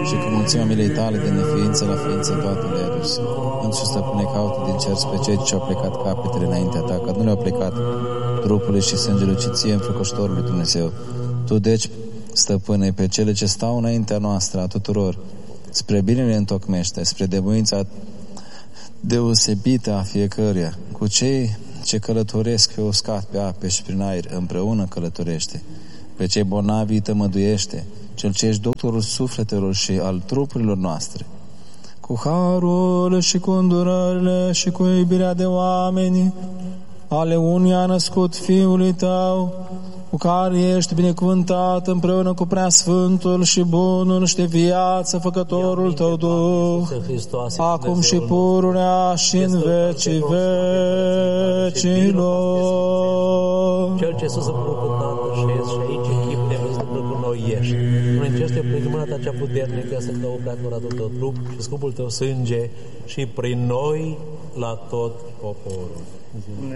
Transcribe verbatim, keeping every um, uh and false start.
și cu mulțimea milei tale de neființă la ființă toate le-ai adus. Însuși stăpâne, caută din cer pe cei ce au plecat capetele înaintea ta, că nu le-au plecat trupului și sângele, ci ție înfricoșitorul lui Dumnezeu. Tu, deci, stăpâne, pe cele ce stau înaintea noastră a tuturor, spre binele întocmește, spre debuința deosebită a fiecăruia, cu cei ce călătoresc pe uscat, pe ape și prin aer, împreună călătorește. Pe cei bolnavi îi tămăduiește, cel ce ești doctorul sufletelor și al trupurilor noastre. Cu harul și cu îndurările și cu iubirea de oameni, ale unui a născut Fiului Tău, cu care ești binecuvântat împreună cu Preasfântul și Bunul și de viață Făcătorul Tău Duh, acum și pururea și în vecii vecilor. Cel ce sus împreună Tatăl și ești și aici în chip de văzător cu noi ești. Mâncește prin mâna Ta cea puternică să dă o preacuratul Tău trup și scumpul Tău sânge și prin noi la tot poporul.